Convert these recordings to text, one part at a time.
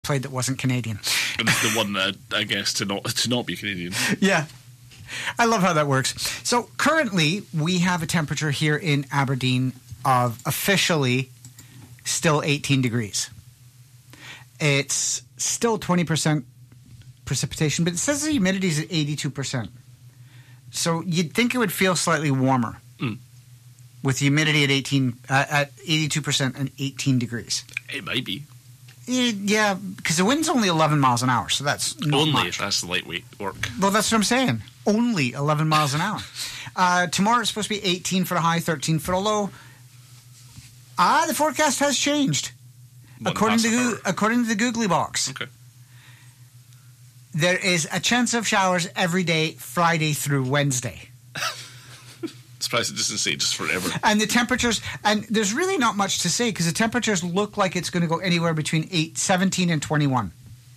played that wasn't Canadian. And it's the one that, I guess, to not be Canadian. Yeah. I love how that works. So currently, we have a temperature here in Aberdeen of officially still 18 degrees. It's still 20% precipitation, but it says the humidity is at 82%. So you'd think it would feel slightly warmer with the humidity at 82% and 18 degrees. It might be. Yeah, because the wind's only 11 miles an hour, so that's not much. That's lightweight work. Well, that's what I'm saying. Only 11 miles an hour. Tomorrow it's supposed to be 18 for the high, 13 for the low. The forecast has changed. According to the Googly box. Okay. There is a chance of showers every day, Friday through Wednesday. Surprised it doesn't say just forever. And the temperatures, and there's really not much to say because the temperatures look like it's going to go anywhere between 17 and 21.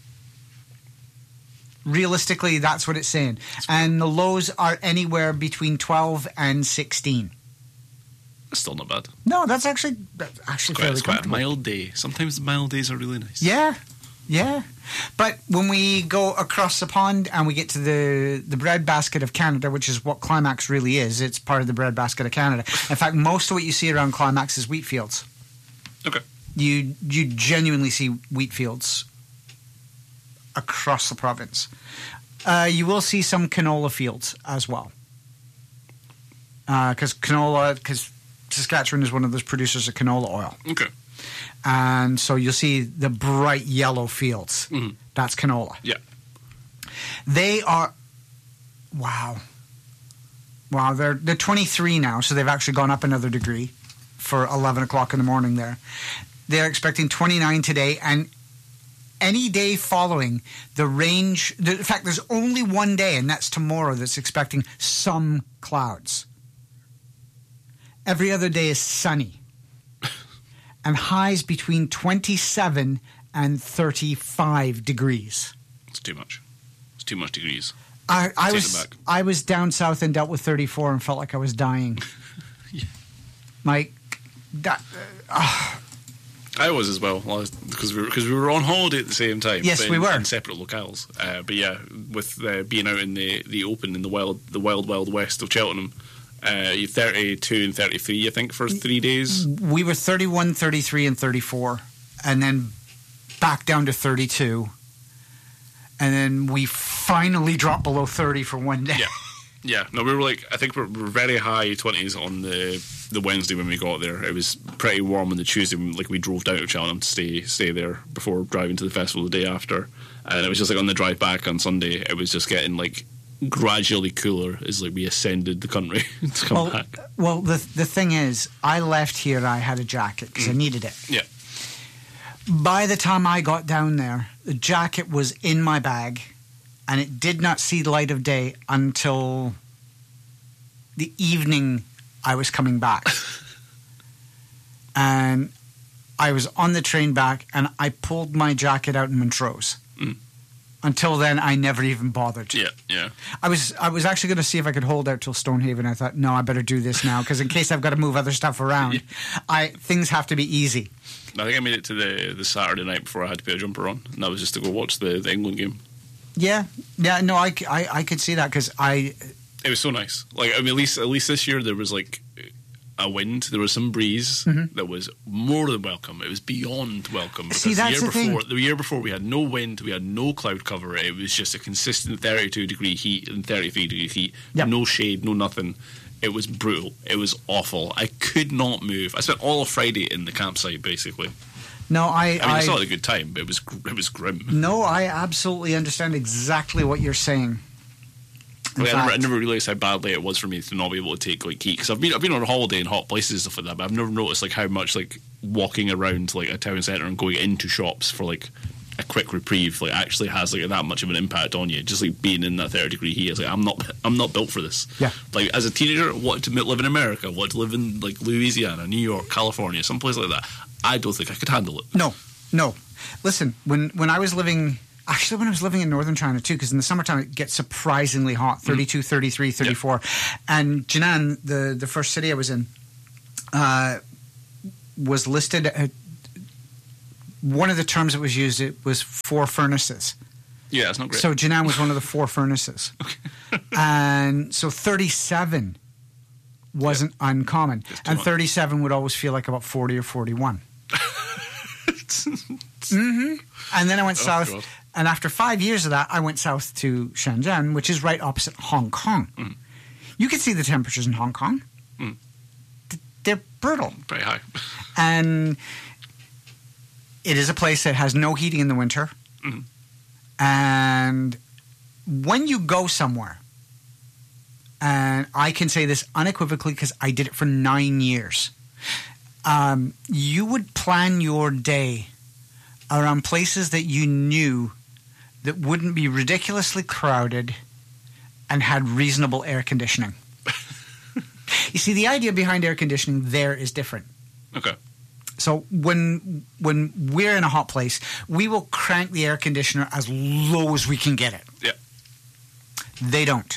Realistically, that's what it's saying. And the lows are anywhere between 12 and 16. That's still not bad. No, that's actually fairly It's quite a comfortable. mild day. Sometimes the mild days are really nice. Yeah. But when we go across the pond and we get to the breadbasket of Canada, which is what Climax really is, it's part of the breadbasket of Canada. In fact, most of what you see around Climax is wheat fields. Okay. You genuinely see wheat fields across the province. You will see some canola fields as well. Because Saskatchewan is one of those producers of canola oil. Okay. And so you'll see the bright yellow fields. Mm-hmm. That's canola. Yeah. They are, wow, they're 23 now, so they've actually gone up another degree for 11 o'clock in the morning there. They're expecting 29 today, and any day following, the range, in fact, there's only one day, and that's tomorrow, that's expecting some clouds. Every other day is sunny. And highs between 27 and 35 degrees. It's too much. It's too much degrees. I was down south and dealt with 34 and felt like I was dying. Yeah. Like that. I was as well, because we were on holiday at the same time. Yes, we were in separate locales. But yeah, with being out in the open in the wild west of Cheltenham. You're 32 and 33, I think, for 3 days. We were 31, 33, and 34, and then back down to 32, and then we finally dropped below 30 for one day. Yeah. No, we were I think we're very high 20s on the Wednesday when we got there. It was pretty warm on the Tuesday. We drove down to Cheltenham to stay there before driving to the festival the day after, and it was just on the drive back on Sunday. It was just getting gradually cooler as we ascended the country to come back. Well, the thing is, I left here, I had a jacket because I needed it. Yeah. By the time I got down there, the jacket was in my bag, and it did not see the light of day until the evening I was coming back. And I was on the train back, and I pulled my jacket out in Montrose. Until then, I never even bothered. Yeah. I was actually going to see if I could hold out till Stonehaven. I thought, no, I better do this now because in case I've got to move other stuff around, things have to be easy. I think I made it to the Saturday night before I had to put a jumper on, and that was just to go watch the England game. Yeah. No, I could see that because it was so nice. At least this year there was a wind, there was some breeze that was more than welcome. It was beyond welcome. See, that's the thing. The year before we had no wind, we had no cloud cover. It was just a consistent 32 degree heat and 33 degree heat. Yep. No shade, no nothing. It was brutal. It was awful. I could not move. I spent all of Friday in the campsite basically. No, I still had a good time, but it was grim. No, I absolutely understand exactly what you're saying. I never realised how badly it was for me to not be able to take heat, because I've been on a holiday in hot places and stuff like that, but I've never noticed how much walking around a town centre and going into shops for a quick reprieve actually has that much of an impact on you. Just being in that 30 degree heat, I'm not built for this. Yeah. As a teenager, I wanted to live in America, wanted to live in Louisiana, New York, California, someplace like that. I don't think I could handle it. No. Listen, when I was living. Actually, when I was living in northern China, too, because in the summertime it gets surprisingly hot, 32, 33, 34. Yep. And Jinan, the first city I was in, was listed one of the terms that was used, it was 4 furnaces. Yeah, it's not great. So Jinan was one of the 4 furnaces. And so 37 wasn't uncommon. And 37 would always feel like about 40 or 41. And then I went south. God. And after 5 years of that, I went south to Shenzhen, which is right opposite Hong Kong. You can see the temperatures in Hong Kong. They're brutal. Very high. And it is a place that has no heating in the winter. And when you go somewhere, and I can say this unequivocally because I did it for 9 years, you would plan your day around places that you knew that wouldn't be ridiculously crowded and had reasonable air conditioning. You see, the idea behind air conditioning there is different. Okay. So when we're in a hot place, we will crank the air conditioner as low as we can get it. Yeah. They don't.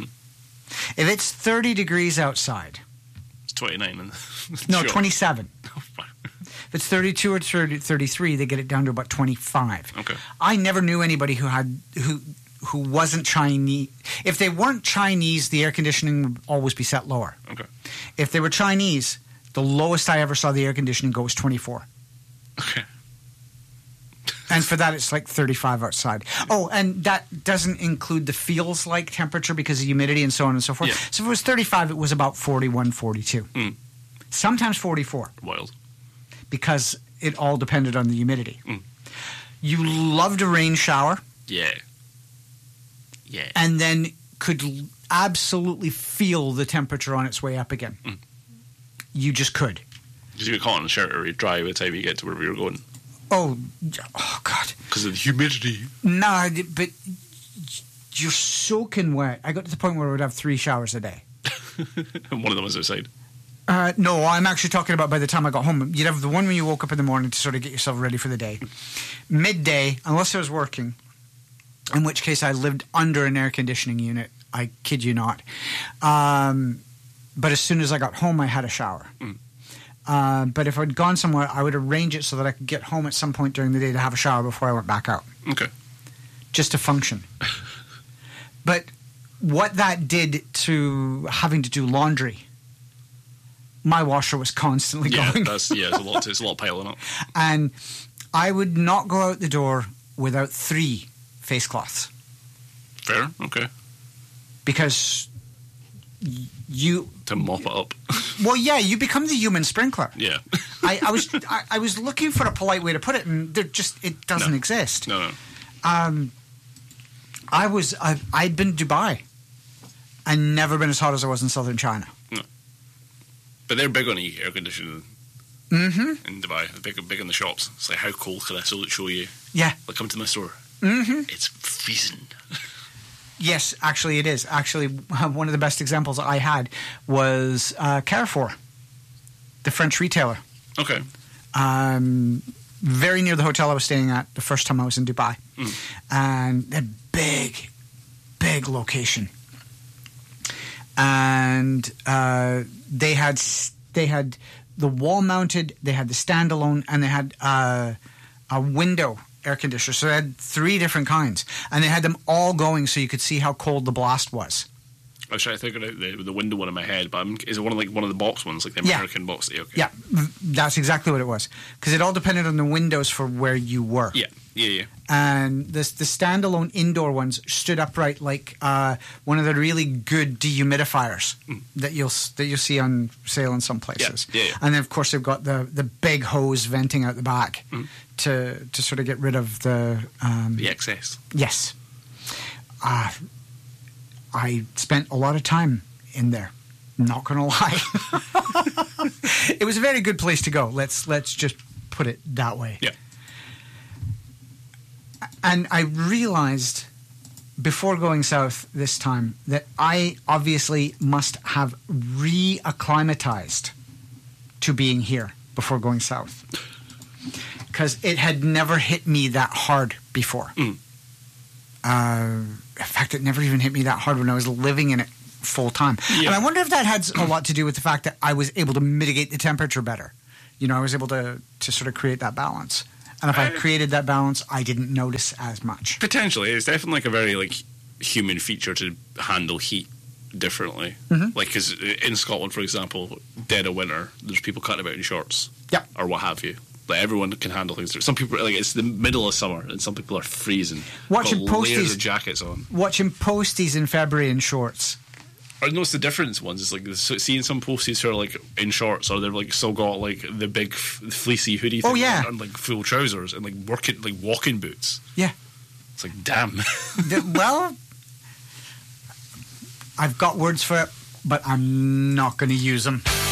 If it's 30 degrees outside... It's 29. No, Sure. 27. If it's 32 or 33, they get it down to about 25. Okay. I never knew anybody who wasn't Chinese. If they weren't Chinese, the air conditioning would always be set lower. Okay. If they were Chinese, the lowest I ever saw the air conditioning go was 24. Okay. And for that, it's like 35 outside. Oh, and that doesn't include the feels-like temperature because of humidity and so on and so forth. Yeah. So if it was 35, it was about 41, 42. Sometimes 44. Wild. Because it all depended on the humidity. You loved a rain shower. Yeah. Yeah. And then could absolutely feel the temperature on its way up again. You just could. Did you get caught in a shirt or you dry by the time you get to wherever you're going? Oh God. Because of the humidity. No, but you're soaking wet. I got to the point where I would have 3 showers a day. And one of them was outside. No, I'm actually talking about by the time I got home. You'd have the one when you woke up in the morning to sort of get yourself ready for the day. Midday, unless I was working, in which case I lived under an air conditioning unit. I kid you not. But as soon as I got home, I had a shower. But if I'd gone somewhere, I would arrange it so that I could get home at some point during the day to have a shower before I went back out. Okay. Just to function. But what that did to having to do laundry, my washer was constantly going. It's a lot piling up. And I would not go out the door without 3 face cloths. Fair. Okay. Because you... To mop it up. Well, yeah, you become the human sprinkler. Yeah. I was looking for a polite way to put it, and it doesn't exist. No. I'd been to Dubai and never been as hot as I was in southern China. No. But they're big on air conditioning in Dubai. They're big in the shops. It's like, how cold can I show you? Yeah. Like, come to my store. It's freezing. Yes, actually it is. Actually, one of the best examples I had was Carrefour, the French retailer. Okay. Very near the hotel I was staying at the first time I was in Dubai. And a big, big location. And they had the wall-mounted, they had the standalone, and they had a window air conditioner. So they had 3 different kinds. And they had them all going so you could see how cold the blast was. I was trying to figure out the window one in my head, but is it one of the box ones, like the American box? Okay. Yeah, that's exactly what it was. Because it all depended on the windows for where you were. Yeah. And the standalone indoor ones stood upright like one of the really good dehumidifiers that you'll see on sale in some places. Yeah. And then, of course, they've got the big hose venting out the back to sort of get rid of the excess. Yes. I spent a lot of time in there. Not going to lie. It was a very good place to go. Let's just put it that way. Yeah. And I realized before going south this time that I obviously must have reacclimatized to being here before going south. Because it had never hit me that hard before. In fact, it never even hit me that hard when I was living in it full time. Yeah. And I wonder if that had a lot to do with the fact that I was able to mitigate the temperature better. I was able to sort of create that balance. And if I created that balance, I didn't notice as much. Potentially. It's definitely like a very like human feature to handle heat differently. Mm-hmm. Like, because in Scotland, for example, dead of winter, there's people cutting about in shorts. Yep. Or what have you. Like, everyone can handle things. Some people, like, it's the middle of summer and some people are freezing. Watching got layers posties, of jackets on. Watching posties in February in shorts. I noticed the difference ones is like seeing some posties who are like in shorts or they've like still got like the big fleecy hoodie thing and like full trousers and like walking boots. Yeah. It's like, damn. Well, I've got words for it, but I'm not going to use them.